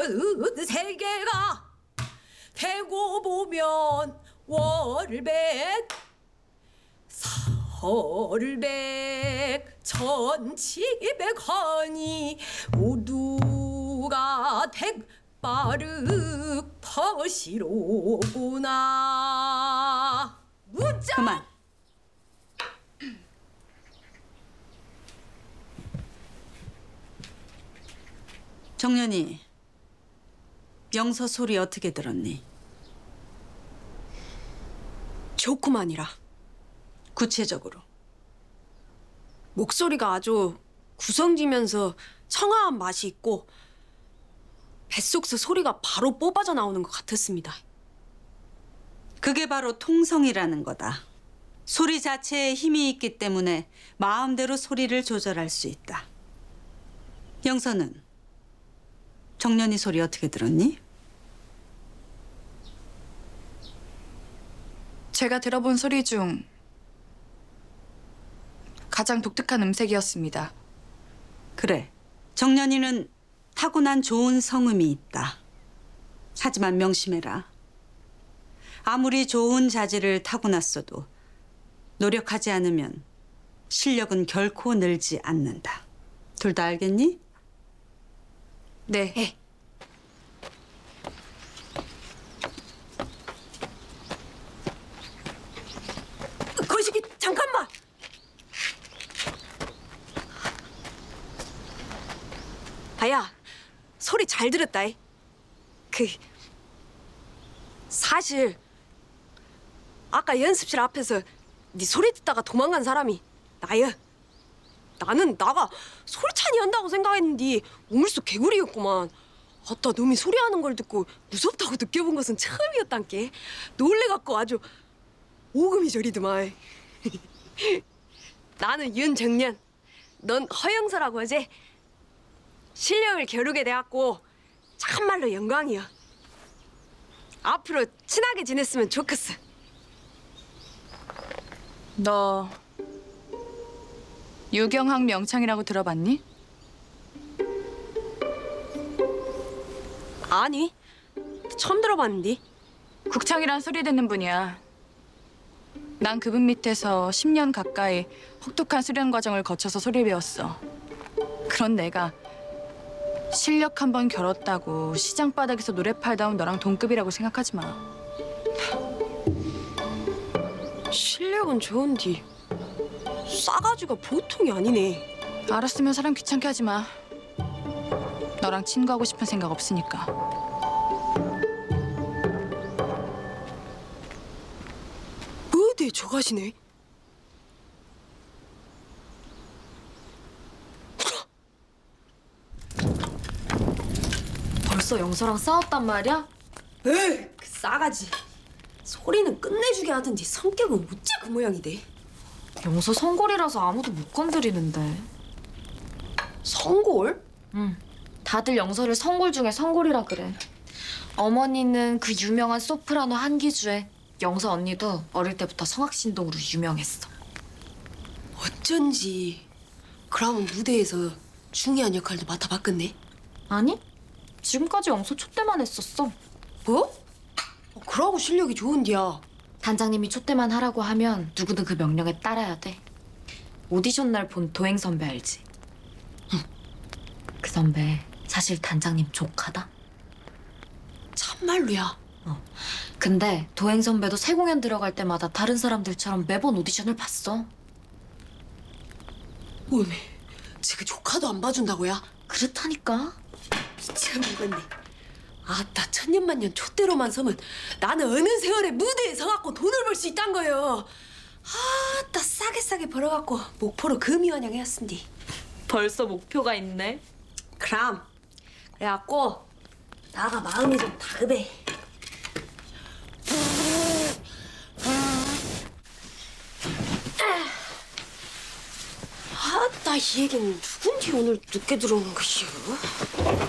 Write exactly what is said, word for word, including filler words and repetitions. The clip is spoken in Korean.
세계가 대고 보면 월백 설백 천치백하니 모두가 택바르 퍼시로구나. 무자. 그만. 정년이 영서 소리 어떻게 들었니? 좋구만이라. 구체적으로. 목소리가 아주 구성지면서 청아한 맛이 있고 뱃속서 소리가 바로 뽑아져 나오는 것 같았습니다. 그게 바로 통성이라는 거다. 소리 자체에 힘이 있기 때문에 마음대로 소리를 조절할 수 있다. 영서는 정년이 소리 어떻게 들었니? 제가 들어본 소리 중 가장 독특한 음색이었습니다. 그래, 정년이는 타고난 좋은 성음이 있다. 하지만 명심해라. 아무리 좋은 자질을 타고났어도 노력하지 않으면 실력은 결코 늘지 않는다. 둘 다 알겠니? 네. 네. 거시기 잠깐만. 아야, 소리 잘 들었다. 그 사실 아까 연습실 앞에서 네 소리 듣다가 도망간 사람이 나야. 나는 나가 소리찬이 한다고 생각했는데 우물속 개구리였구만. 아따 놈이 소리하는 걸 듣고 무섭다고 느껴본 것은 처음이었단께. 놀래갖고 아주 오금이 저리더만. 나는 윤정년, 넌 허영서라고 하지. 실력을 겨루게 돼갖고 참말로 영광이야. 앞으로 친하게 지냈으면 좋겠어. 너 유경학 명창이라고 들어봤니? 아니, 처음 들어봤는데. 국창이란 소리 듣는 분이야. 난 그분 밑에서 십 년 가까이 혹독한 수련 과정을 거쳐서 소리 배웠어. 그런 내가 실력 한 번 겨뤘다고 시장 바닥에서 노래 팔다 온 너랑 동급이라고 생각하지 마. 실력은 좋은데 싸가지가 보통이 아니네. 알았으면 사람 귀찮게 하지 마. 너랑 친구하고 싶은 생각 없으니까. 어디 저가시네. 벌써 영서랑 싸웠단 말이야? 에이, 그 싸가지. 소리는 끝내주게 하든지 성격은 어째 그 모양이대. 영서 성골이라서 아무도 못 건드리는데. 성골? 응. 다들 영서를 성골 중에 성골이라 그래. 어머니는 그 유명한 소프라노 한기주에 영서 언니도 어릴 때부터 성악신동으로 유명했어. 어쩐지 그러면 무대에서 중요한 역할도 맡아봤겠네. 아니? 지금까지 영서 촛대만 했었어. 뭐? 어, 그러고 실력이 좋은디야. 단장님이 촛대만 하라고 하면 누구든 그 명령에 따라야 돼. 오디션 날 본 도행 선배 알지? 응. 그 선배 사실 단장님 조카다. 참말로야. 어. 근데 도행 선배도 새 공연 들어갈 때마다 다른 사람들처럼 매번 오디션을 봤어. 오메, 지금 조카도 안 봐준다고야? 그렇다니까. 미쳐먹겠네. 아따 천년만년 촛대로만 서면 나는 어느 세월에 무대에 서갖고 돈을 벌 수 있단 거요. 아따 싸게 싸게 벌어갖고 목포로 금이환영해왔은디. 벌써 목표가 있네. 그럼 그래갖고 나가 마음이 좀 다급해. 아따 이 얘기는 누군지 오늘 늦게 들어오는 것이오.